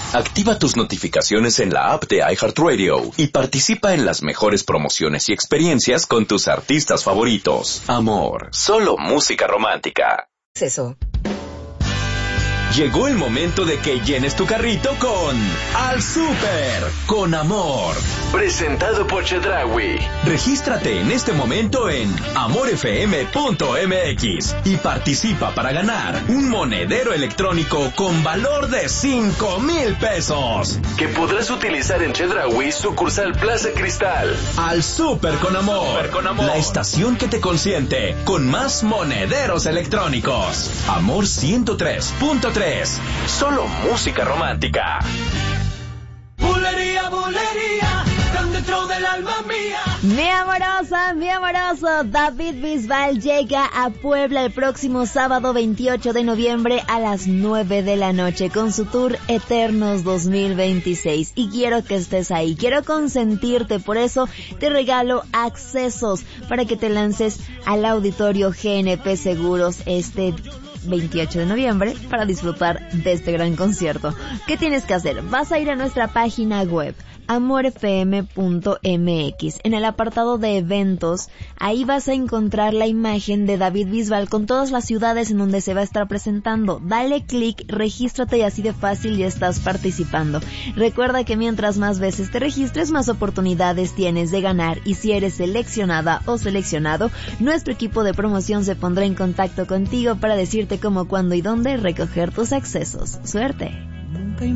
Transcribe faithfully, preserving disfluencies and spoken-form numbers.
Activa tus notificaciones en la app de iHeartRadio y participa en las mejores promociones y experiencias con tus artistas favoritos. Amor, solo música romántica. ¿Qué es eso? Llegó el momento de que llenes tu carrito con Al Súper con Amor. Presentado por Chedraui. Regístrate en este momento en amor f m punto m x y participa para ganar un monedero electrónico con valor de cinco mil pesos que podrás utilizar en Chedraui, sucursal Plaza Cristal. Al Súper con Amor. Super con Amor. La estación que te consiente con más monederos electrónicos. Amor ciento tres punto tres. Solo música romántica. Bulería, bulería, tan dentro del alma mía. Mi amorosa, mi amoroso, David Bisbal llega a Puebla el próximo sábado veintiocho de noviembre a las nueve de la noche con su tour Eternos dos mil veintiséis. Y quiero que estés ahí, quiero consentirte, por eso te regalo accesos para que te lances al auditorio G N P Seguros este veintiocho de noviembre para disfrutar de este gran concierto. ¿Qué tienes que hacer? Vas a ir a nuestra página web amor f m punto m x. En el apartado de eventos, ahí vas a encontrar la imagen de David Bisbal con todas las ciudades en donde se va a estar presentando. Dale clic, regístrate y así de fácil ya estás participando. Recuerda que mientras más veces te registres, más oportunidades tienes de ganar, y si eres seleccionada o seleccionado, nuestro equipo de promoción se pondrá en contacto contigo para decirte cómo, cuándo y dónde recoger tus accesos. ¡Suerte!